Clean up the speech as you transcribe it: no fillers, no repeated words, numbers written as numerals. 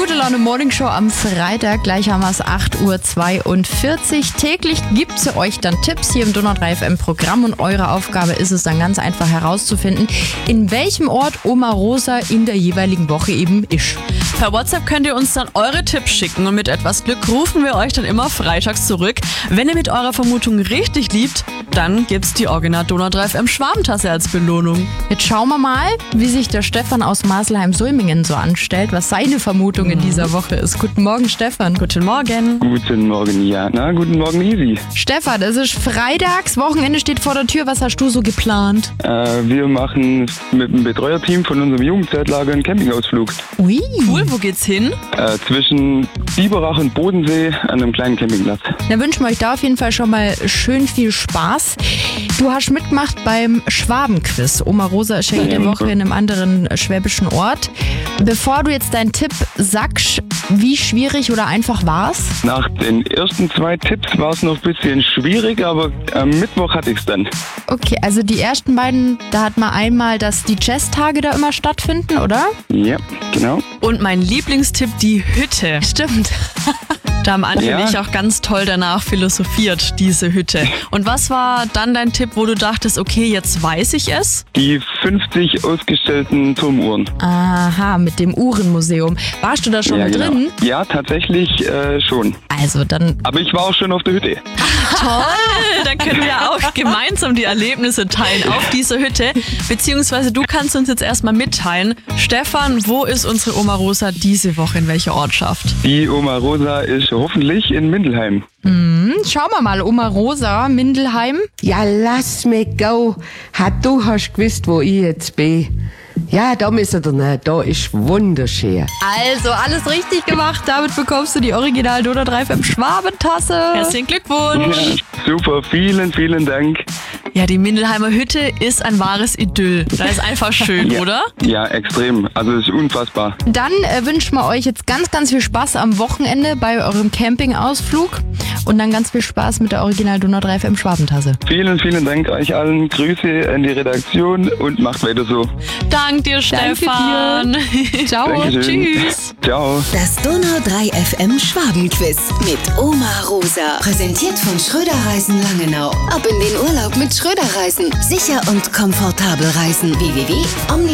Gute Laune Morning Show am Freitag, gleich haben wir es 8.42 Uhr. Täglich gibt es euch dann Tipps hier im Donau 3 FM Programm und eure Aufgabe ist es dann ganz einfach herauszufinden, in welchem Ort Oma Rosa in der jeweiligen Woche eben ist. Per WhatsApp könnt ihr uns dann eure Tipps schicken und mit etwas Glück rufen wir euch dann immer freitags zurück. Wenn ihr mit eurer Vermutung richtig liegt, dann gibt's die Original Donau 3 FM Schwabentasse als Belohnung. Jetzt schauen wir mal, wie sich der Stefan aus Maselheim-Sulmingen so anstellt, was seine Vermutung in dieser Woche ist. Guten Morgen, Stefan. Guten Morgen. Guten Morgen, Jana. Guten Morgen, Easy. Stefan, es ist freitags, Wochenende steht vor der Tür. Was hast du so geplant? Wir machen mit dem Betreuerteam von unserem Jugendzeitlager einen Campingausflug. Ui. Cool, wo geht's hin? Zwischen Biberach und Bodensee an einem kleinen Campingplatz. Dann wünschen wir euch da auf jeden Fall schon mal schön viel Spaß. Du hast mitgemacht beim Schwabenquiz. Oma Rosa ist ja jede Woche in einem anderen schwäbischen Ort. Bevor du jetzt deinen Tipp sagst, wie schwierig oder einfach war's? Nach den ersten 2 Tipps war es noch ein bisschen schwierig, aber am Mittwoch hatte ich es dann. Okay, also die ersten beiden, da hat man einmal, dass die Jazztage da immer stattfinden, oder? Ja, genau. Und mein Lieblingstipp, die Hütte. Stimmt. Da haben Andi Ja. und ich auch ganz toll danach philosophiert, diese Hütte. Und was war dann dein Tipp, wo du dachtest, okay, jetzt weiß ich es? Die 50 ausgestellten Turmuhren. Aha, mit dem Uhrenmuseum. Warst du da schon Ja, genau. drin? Ja, tatsächlich schon. Also dann Aber ich war auch schon auf der Hütte. Toll, dann können wir auch gemeinsam die Erlebnisse teilen auf dieser Hütte. Beziehungsweise du kannst uns jetzt erstmal mitteilen. Stefan, wo ist unsere Oma Rosa diese Woche, in welcher Ortschaft? Die Oma Rosa ist hoffentlich in Mindelheim. schauen wir mal, Oma Rosa, Mindelheim. Ja, lass mich go. Du hast gewusst, wo ich jetzt bin. Ja, da müsst ihr nicht. Da ist wunderschön. Also, alles richtig gemacht. Damit bekommst du die Original Donau 3 FM Schwabentasse. Herzlichen Glückwunsch. Ja, super, vielen, vielen Dank. Ja, die Mindelheimer Hütte ist ein wahres Idyll. Da ist einfach schön, Ja. oder? Ja, extrem. Also es ist unfassbar. Dann wünschen wir euch jetzt ganz, ganz viel Spaß am Wochenende bei eurem Campingausflug und dann ganz viel Spaß mit der Original Donau 3 FM Schwabentasse. Vielen, vielen Dank euch allen. Grüße an die Redaktion und macht weiter so. Dank dir, Stefan. Ciao. Dankeschön. Tschüss. Ciao. Das Donau 3 FM Schwabenquiz mit Oma Rosa. Präsentiert von Schröder Reisen Langenau. Ab in den Urlaub mit Schröder Reisen. Sicher und komfortabel reisen. www.omni